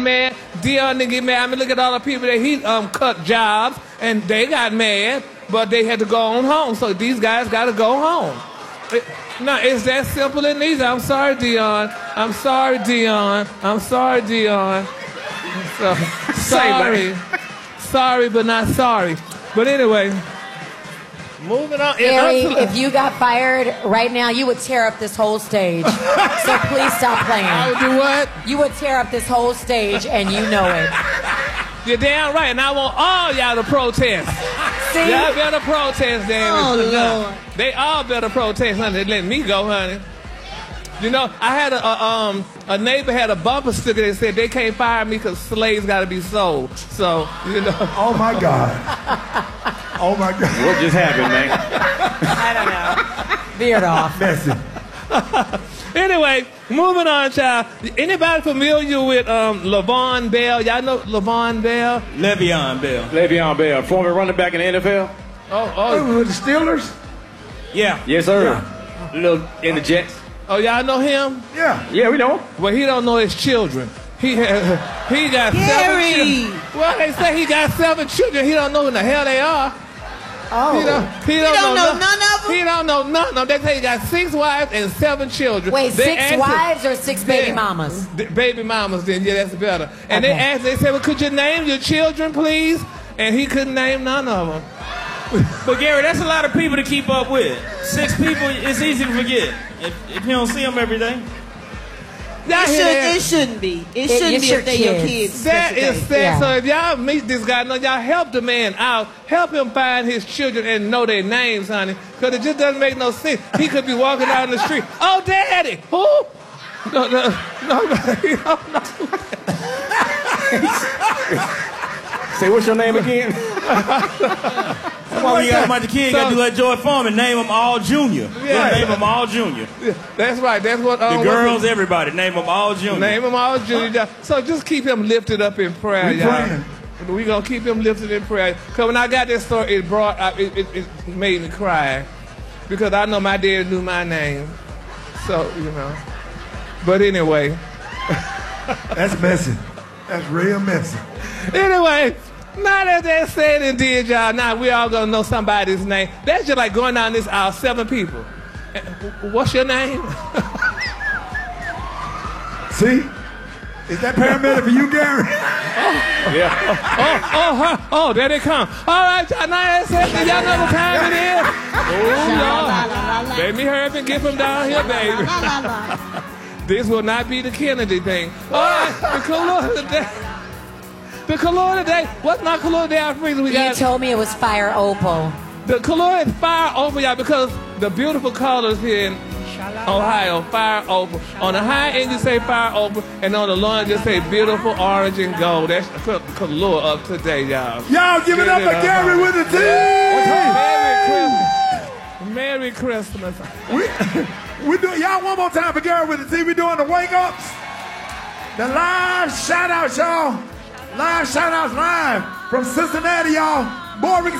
mad. Dion didn't get mad. I mean, look at all the people that he cut jobs, and they got mad, but they had to go on home. So these guys got to go home. No, it's that simple and easy. I'm sorry, Dion. I'm sorry, Dion. I'm sorry, Dion. So, sorry. Sorry, but not sorry. But anyway, moving on. Gary, if you got fired right now, you would tear up this whole stage. So please stop playing. I would do what? You would tear up this whole stage, and you know it. You're damn right, and I want all y'all to protest. See? Y'all better protest, damn it. Oh, Lord. They all better protest, honey. They let me go, honey. You know, I had a neighbor had a bumper sticker that said they can't fire me because slaves got to be sold. So, you know. Oh, my God. Oh, my God. What just happened, man? I don't know. Veered off. Messy. Anyway, moving on, child. Anybody familiar with LaVon Bell? Y'all know LaVon Bell? Le'Veon Bell. Le'Veon Bell, former running back in the NFL. Oh, with the Steelers? Yeah. Yes, sir. Little in the Jets. Oh, y'all know him? Yeah. Yeah, we know him. Well, he don't know his children. He got 7 children. Well, they say he got 7 children. He don't know who the hell they are. Oh. He don't know none of them? He don't know none of them. They say he got 6 wives and 7 children. Wait, they 6 wives or 6 baby mamas? Baby mamas, then, yeah, that's better. And Okay. they said, well, could you name your children, please? And he couldn't name none of them. But Gary, that's a lot of people to keep up with. 6 people, it's easy to forget if you don't see them every day. It shouldn't be. It shouldn't be if they're your kids. That is sad. Yeah. So if y'all meet this guy, y'all help the man out. Help him find his children and know their names, honey. Because it just doesn't make no sense. He could be walking down the street. Oh, Daddy. Who? No, he don't know. Say, what's your name again? That's why we got about the kid. Got to do like Joy Foreman. Name them all Junior. Yeah. Name them all Junior. Yeah, that's right. That's what The girls, everybody. Name them all Junior. Name them all Junior. So just keep him lifted up in prayer, We y'all. praying. We're going to keep him lifted in prayer. Because when I got this story, it made me cry. Because I know my dad knew my name. So, you know. But anyway. That's messy. That's real messy. Anyway, now that they said and did, y'all, now we all going to know somebody's name. That's just like going down this aisle, 7 people. What's your name? See? Is that paramedic for you, Gary? Yeah. Oh, there they come. All right, y'all, now that's it. Y'all know what time it is? Oh, Lord. Let me hurry up and get him down here, baby. This will not be the Kennedy thing. All right, the color today. The color today. What's my color today? You told me it was fire opal. The color is fire opal, y'all, because the beautiful colors here in Ohio, fire opal. On the high end, you say fire opal, and on the low end, just say beautiful orange and gold. That's the color of today, y'all. Y'all give it up for Gary with the team! Merry Christmas. We do y'all one more time for Gary with the team. We doing the wake ups. The live shout outs, y'all. Live shout outs live from Cincinnati, y'all. Boy, we can